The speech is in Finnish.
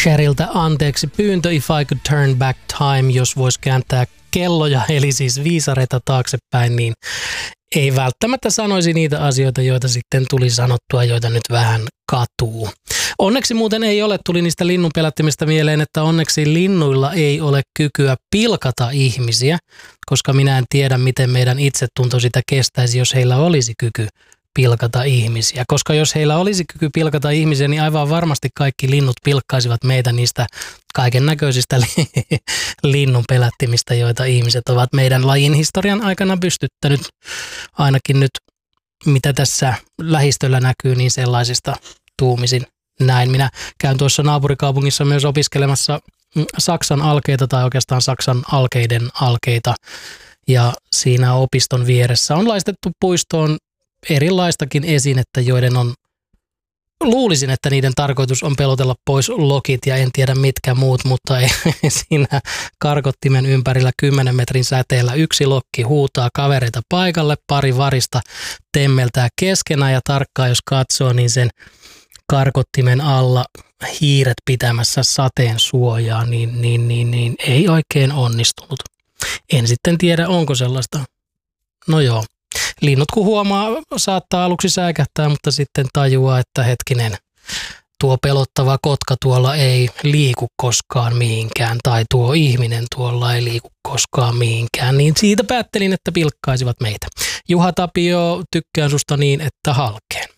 Sheriltä anteeksi pyyntö If I Could Turn Back Time, jos vois kääntää kelloja, eli siis viisareita taaksepäin, niin ei välttämättä sanoisi niitä asioita, joita sitten tuli sanottua, joita nyt vähän katuu. Onneksi muuten ei ole, tuli niistä linnun pelättimistä mieleen, että onneksi linnuilla ei ole kykyä pilkata ihmisiä, koska minä en tiedä, miten meidän itsetunto sitä kestäisi, jos heillä olisi kyky pilkata ihmisiä. Koska jos heillä olisi kyky pilkata ihmisiä, niin aivan varmasti kaikki linnut pilkkaisivat meitä niistä kaiken näköisistä linnun pelättimistä, joita ihmiset ovat meidän lajin historian aikana pystyttänyt. Ainakin nyt, mitä tässä lähistöllä näkyy, niin sellaisista tuumisin näin. Minä käyn tuossa naapurikaupungissa myös opiskelemassa Saksan alkeita tai oikeastaan Saksan alkeiden alkeita. Ja siinä opiston vieressä on laistettu puistoon erilaistakin esinettä, joiden on, luulisin, että niiden tarkoitus on pelotella pois lokit ja en tiedä mitkä muut, mutta ei, siinä karkottimen ympärillä 10 metrin säteellä yksi lokki huutaa kavereita paikalle, pari varista temmeltää keskenään ja tarkkaan jos katsoo, niin sen karkottimen alla hiiret pitämässä sateen suojaa, niin ei oikein onnistunut. En sitten tiedä, onko sellaista. No joo. Linnut kun huomaa, saattaa aluksi säikähtää, mutta sitten tajuaa, että hetkinen, tuo pelottava kotka tuolla ei liiku koskaan mihinkään, tai tuo ihminen tuolla ei liiku koskaan mihinkään, niin siitä päättelin, että pilkkaisivat meitä. Juha Tapio, tykkään susta niin, että halkeen.